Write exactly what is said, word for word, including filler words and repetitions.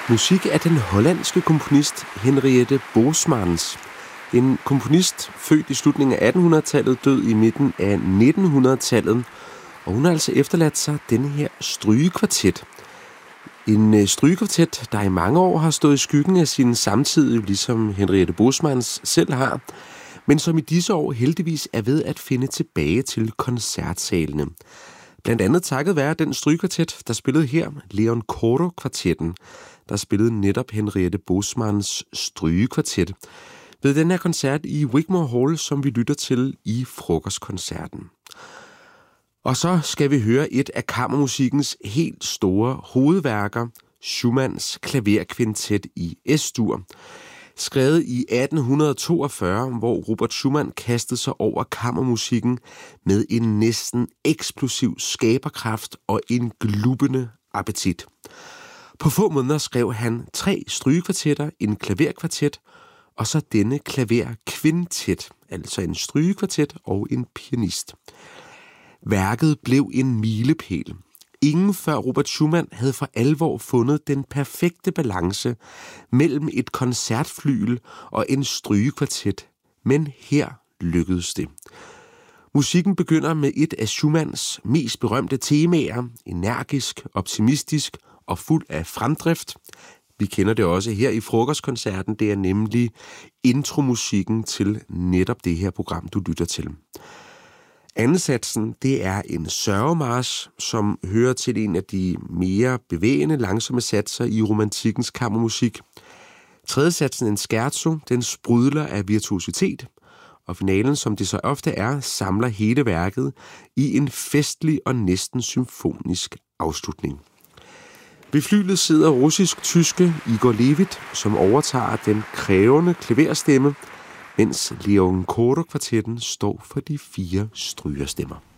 Musik af den hollandske komponist Henriette Bosmans. En komponist født i slutningen af attenhundredetallet, død i midten af nittenhundredetallet, og hun har altså efterladt sig denne her strygekvartet. En strygekvartet, der i mange år har stået i skyggen af sine samtidige, ligesom Henriette Bosmans selv har, men som i disse år heldigvis er ved at finde tilbage til koncertsalene. Blandt andet takket være den strygekvartet, der spillede her, Leon Cordo-kvartetten, der spillede netop Henriette Bosmans strygekvartet ved den her koncert i Wigmore Hall, som vi lytter til i frokostkoncerten. Og så skal vi høre et af kammermusikkens helt store hovedværker, Schumanns klaverkvintet i S-dur, skrevet i atten toogfyrre, hvor Robert Schumann kastede sig over kammermusikken med en næsten eksplosiv skaberkraft og en glubbende appetit. På få måneder skrev han tre strygekvartetter, en klaverkvartet og så denne klaverkvintet, altså en strygekvartet og en pianist. Værket blev en milepæl. Ingen før Robert Schumann havde for alvor fundet den perfekte balance mellem et koncertflygel og en strygekvartet, men her lykkedes det. Musikken begynder med et af Schumanns mest berømte temaer, energisk, optimistisk og fuld af fremdrift. Vi kender det også her i frokostkoncerten, det er nemlig intromusikken til netop det her program, du lytter til. Andensatsen, det er en sørgemarch, som hører til en af de mere bevægende, langsomme satser i romantikkens kammermusik. Tredjesatsen, en scherzo, den sprudler af virtuositet, og finalen, som det så ofte er, samler hele værket i en festlig og næsten symfonisk afslutning. Ved flyglet sidder russisk-tyske Igor Levit, som overtager den krævende klaverstemme, mens Leon Cordo-kvartetten står for de fire strygerstemmer.